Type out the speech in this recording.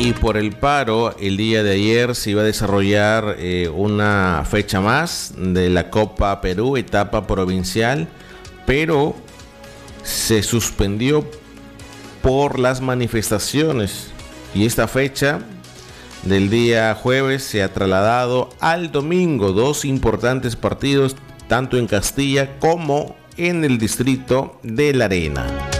Y por el paro, el día de ayer se iba a desarrollar una fecha más de la Copa Perú, etapa provincial, pero se suspendió por las manifestaciones y esta fecha del día jueves se ha trasladado al domingo. Dos importantes partidos tanto en Castilla como en el distrito de La Arena.